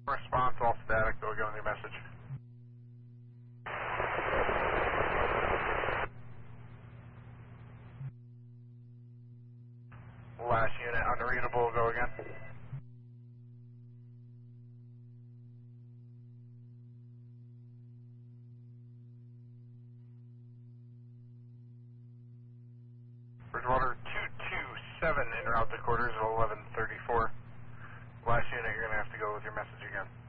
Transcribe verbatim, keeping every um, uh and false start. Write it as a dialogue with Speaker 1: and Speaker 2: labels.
Speaker 1: Response, all static, go again with your message. Last unit, unreadable, go again. Bridgewater two two seven, en route to quarters at eleven thirty-four. Last unit, you're going to have to go with your message again.